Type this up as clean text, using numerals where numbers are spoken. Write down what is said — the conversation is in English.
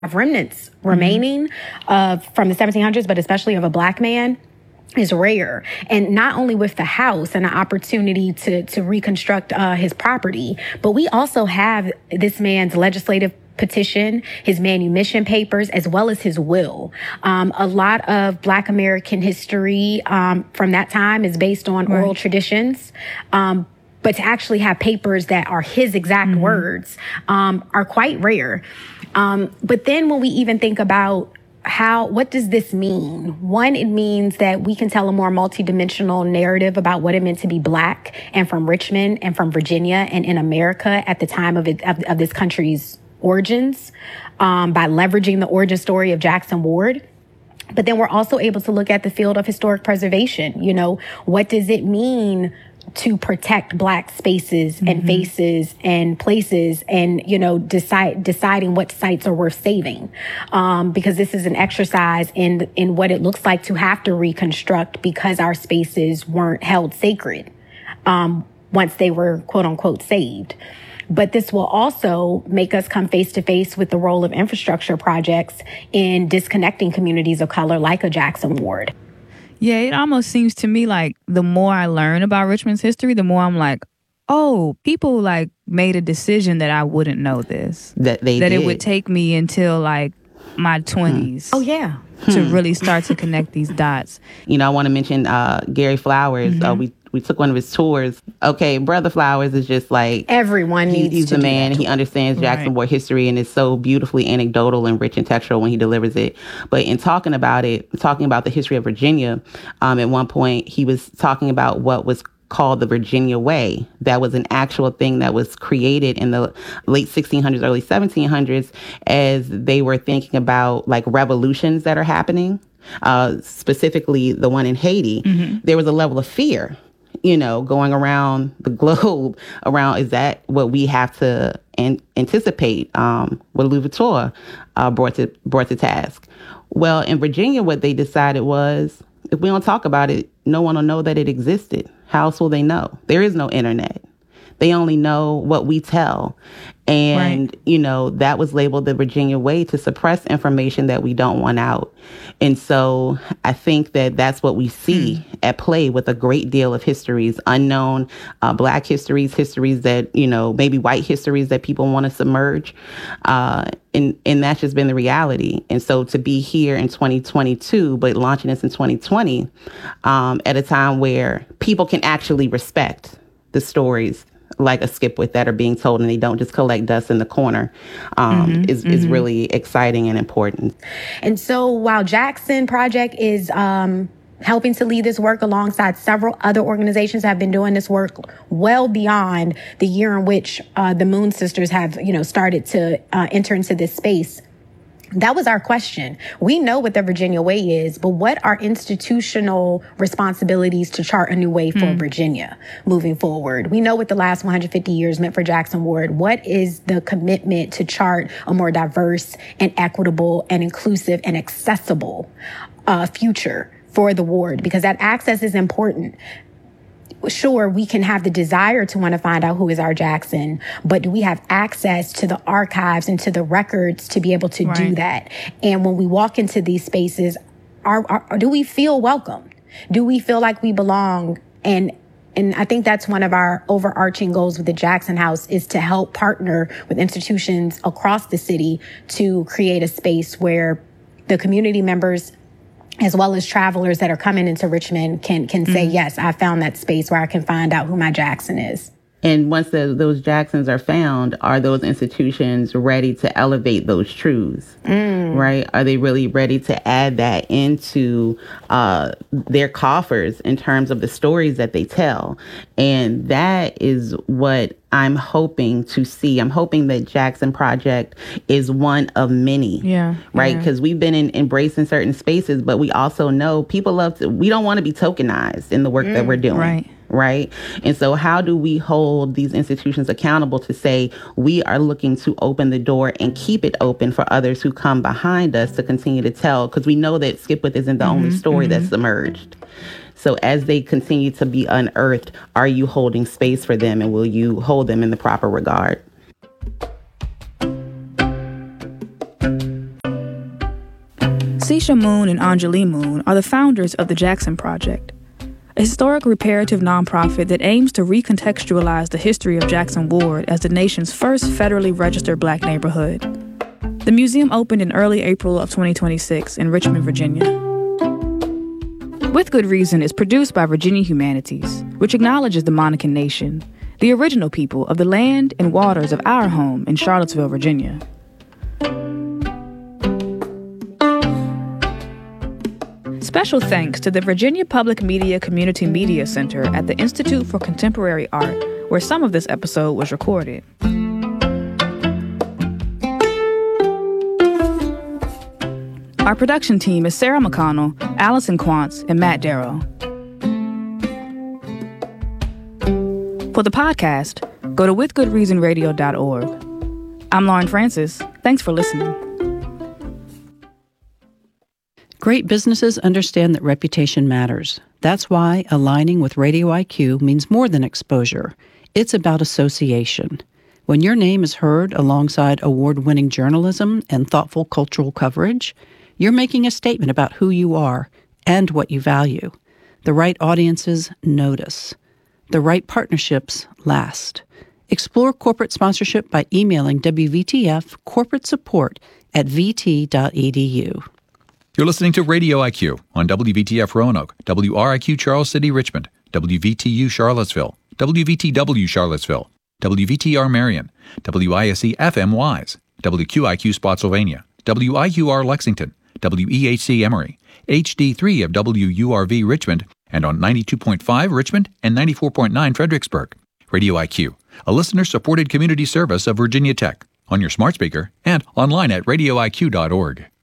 remnants remaining from the 1700s, but especially of a Black man, is rare. And not only with the house and the opportunity to reconstruct his property, but we also have this man's legislative petition, his manumission papers, as well as his will. A lot of Black American history from that time is based on oral traditions. But to actually have papers that are his exact words are quite rare. But then when we even think about what does this mean? One, it means that we can tell a more multidimensional narrative about what it meant to be Black and from Richmond and from Virginia and in America at the time of this country's origins by leveraging the origin story of Jackson Ward. But then we're also able to look at the field of historic preservation. You know, what does it mean to protect Black spaces and faces and places and, you know, deciding what sites are worth saving. Because this is an exercise in what it looks like to have to reconstruct because our spaces weren't held sacred once they were, quote unquote, saved. But this will also make us come face to face with the role of infrastructure projects in disconnecting communities of color like a Jackson Ward. Yeah, it almost seems to me like the more I learn about Richmond's history, the more I'm like, oh, people like made a decision that I wouldn't know this. That it would take me until like my 20s. Oh, yeah. To really start to connect these dots. You know, I want to mention Gary Flowers. We took one of his tours. Okay, Brother Flowers is just like... Everyone needs he's to the do man. that. He understands Jackson Ward history and is so beautifully anecdotal and rich and textual when he delivers it. But in talking about the history of Virginia, at one point he was talking about what was called the Virginia Way. That was an actual thing that was created in the late 1600s, early 1700s, as they were thinking about like revolutions that are happening, specifically the one in Haiti. There was a level of fear, you know, going around the globe around, is that what we have to anticipate? What Louis Vuitton brought to task. Well, in Virginia, what they decided was, if we don't talk about it, no one will know that it existed. How else will they know? There is no internet. They only know what we tell. And, you know, that was labeled the Virginia Way, to suppress information that we don't want out. And so I think that that's what we see at play with a great deal of histories, unknown Black histories that, you know, maybe white histories that people want to submerge. And that's just been the reality. And so to be here in 2022, but launching this in 2020, at a time where people can actually respect the stories like a Skipwith that are being told, and they don't just collect dust in the corner, is really exciting and important. And so while Jackson Project is helping to lead this work alongside several other organizations that have been doing this work well beyond the year in which the Moon Sisters have, you know, started to enter into this space, that was our question. We know what the Virginia Way is, but what are institutional responsibilities to chart a new way for Virginia moving forward? We know what the last 150 years meant for Jackson Ward. What is the commitment to chart a more diverse and equitable and inclusive and accessible future for the ward? Because that access is important. Sure, we can have the desire to want to find out who is our Jackson, but do we have access to the archives and to the records to be able to do that? And when we walk into these spaces, do we feel welcomed? Do we feel like we belong? And I think that's one of our overarching goals with the Jackson House, is to help partner with institutions across the city to create a space where the community members, as well as travelers that are coming into Richmond, can say, yes, I found that space where I can find out who my Jackson is. And once those Jacksons are found, are those institutions ready to elevate those truths, right? Are they really ready to add that into their coffers in terms of the stories that they tell? And that is what I'm hoping to see. I'm hoping that Jackson Project is one of many, right? Because we've been embracing certain spaces, but we also know people we don't want to be tokenized in the work that we're doing. Right. And so how do we hold these institutions accountable to say we are looking to open the door and keep it open for others who come behind us to continue to tell? Because we know that Skipwith isn't the only story that's emerged. So as they continue to be unearthed, are you holding space for them, and will you hold them in the proper regard? Asisha Moon and Anjali Moon are the founders of the Jackson Project, a historic reparative nonprofit that aims to recontextualize the history of Jackson Ward as the nation's first federally registered Black neighborhood. The museum opened in early April of 2026 in Richmond, Virginia. With Good Reason is produced by Virginia Humanities, which acknowledges the Monacan Nation, the original people of the land and waters of our home in Charlottesville, Virginia. Special thanks to the Virginia Public Media Community Media Center at the Institute for Contemporary Art, where some of this episode was recorded. Our production team is Sarah McConnell, Allison Quantz, and Matt Darrow. For the podcast, go to withgoodreasonradio.org. I'm Lauren Francis. Thanks for listening. Great businesses understand that reputation matters. That's why aligning with Radio IQ means more than exposure. It's about association. When your name is heard alongside award-winning journalism and thoughtful cultural coverage, you're making a statement about who you are and what you value. The right audiences notice. The right partnerships last. Explore corporate sponsorship by emailing WVTF corporate support at vt.edu. You're listening to Radio IQ on WVTF Roanoke, WRIQ Charles City Richmond, WVTU Charlottesville, WVTW Charlottesville, WVTR Marion, WISE FM Wise, WQIQ Spotsylvania, WIUR Lexington, WEHC Emory, HD3 of WURV Richmond, and on 92.5 Richmond and 94.9 Fredericksburg. Radio IQ, a listener-supported community service of Virginia Tech, on your smart speaker and online at radioiq.org.